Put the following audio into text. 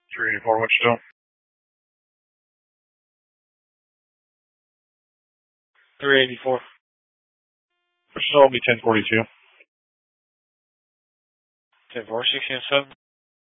384 Wichita. .384. Wichita will be 1042. 10-4, 16-7.